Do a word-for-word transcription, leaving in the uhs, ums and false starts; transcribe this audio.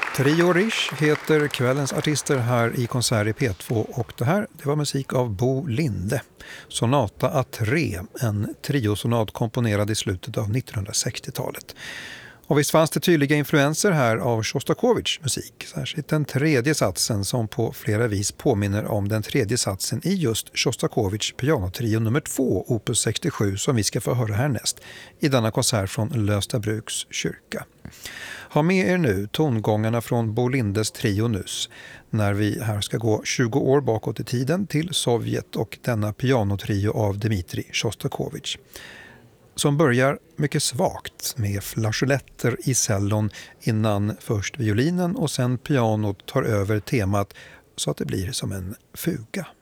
Trio Rish heter kvällens artister här i Konsert i P två och det här det var musik av Bo Linde. Sonata A tre, en triosonat komponerad i slutet av nittonhundrasextiotalet. Och visst fanns det tydliga influenser här av Sjostakovitjs musik, särskilt den tredje satsen som på flera vis påminner om den tredje satsen i just Sjostakovitjs pianotrio nummer två, opus sextiosju, som vi ska få höra härnäst i denna konsert från Löstabruks kyrka. Ha med er nu tongångarna från Bo Lindes trio nyss, när vi här ska gå tjugo år bakåt i tiden till Sovjet och denna pianotrio av Dmitrij Sjostakovitj, som börjar mycket svagt med flageoletter i cellon innan först violinen och sen pianot tar över temat så att det blir som en fuga.